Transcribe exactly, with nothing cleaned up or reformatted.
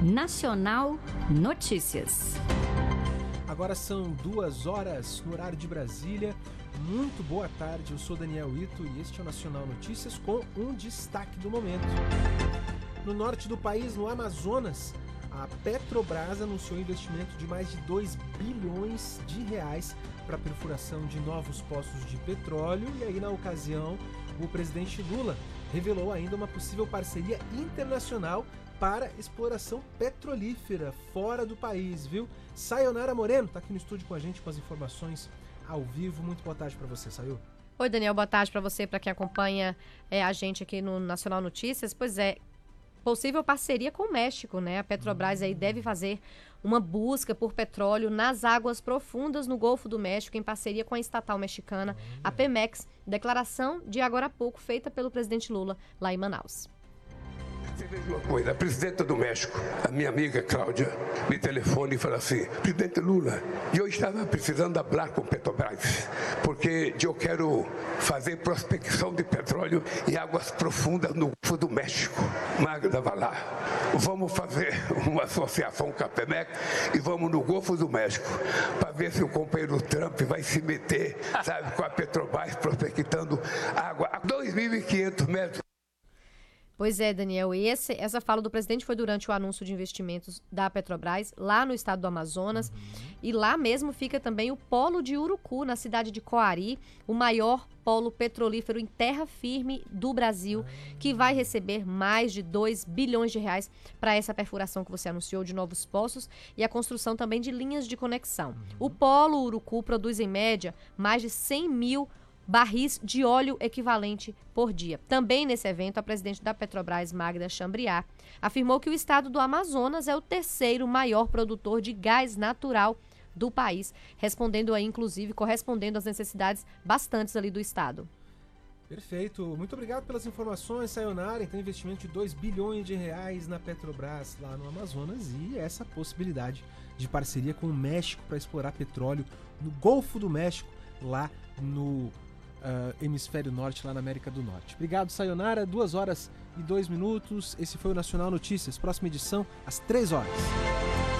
Nacional Notícias. Agora são duas horas no horário de Brasília. Muito boa tarde, eu sou Daniel Ito e este é o Nacional Notícias com um destaque do momento. No norte do país, no Amazonas, a Petrobras anunciou investimento de mais de dois bilhões de reais para a perfuração de novos poços de petróleo. E aí, na ocasião, o presidente Lula revelou ainda uma possível parceria internacional para exploração petrolífera fora do país, viu? Sayonara Moreno está aqui no estúdio com a gente com as informações ao vivo. Muito boa tarde para você, Sayu. Oi, Daniel, boa tarde para você, para quem acompanha é, a gente aqui no Nacional Notícias. Pois é, possível parceria com o México, né? A Petrobras aí deve fazer uma busca por petróleo nas águas profundas no Golfo do México, em parceria com a estatal mexicana, a Pemex. Declaração de agora há pouco feita pelo presidente Lula lá em Manaus. Você veja uma coisa, a presidenta do México, a minha amiga Cláudia, me telefona e fala assim: presidente Lula, eu estava precisando falar com Petrobras, porque eu quero fazer prospecção de petróleo em águas profundas no Golfo do México. Magda, vai lá, vamos fazer uma associação com a Pemex e vamos no Golfo do México, para ver se o companheiro Trump vai se meter, sabe, com a Petrobras prospectando água a dois mil e quinhentos metros. Pois é, Daniel, e esse, essa fala do presidente foi durante o anúncio de investimentos da Petrobras, lá no estado do Amazonas, uhum. E lá mesmo fica também o polo de Urucu, na cidade de Coari, o maior polo petrolífero em terra firme do Brasil, uhum. que vai receber mais de dois bilhões de reais para essa perfuração que você anunciou de novos poços e a construção também de linhas de conexão. Uhum. O polo Urucu produz, em média, mais de cem mil barris de óleo equivalente por dia. Também nesse evento, a presidente da Petrobras, Magda Chambriard, afirmou que o estado do Amazonas é o terceiro maior produtor de gás natural do país, respondendo aí, inclusive, correspondendo às necessidades bastantes ali do estado. Perfeito. Muito obrigado pelas informações, Sayonara. Então, investimento de dois bilhões de reais na Petrobras lá no Amazonas e essa possibilidade de parceria com o México para explorar petróleo no Golfo do México, lá no Uh, hemisfério norte, lá na América do Norte. Obrigado, Sayonara. Duas horas e dois minutos. Esse foi o Nacional Notícias. Próxima edição, às três horas.